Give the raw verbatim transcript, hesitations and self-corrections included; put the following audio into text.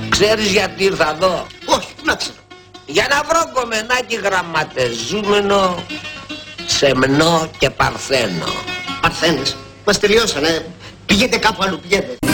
Ξέρεις γιατί ήρθα εδώ? Όχι, να ξέρω. Για να βρω κομμενάκι γραμματεζούμενο, σεμνό και παρθένο. Παρθένες, μας τελειώσανε. Πηγαίνετε κάπου αλλού, πηγαίνετε.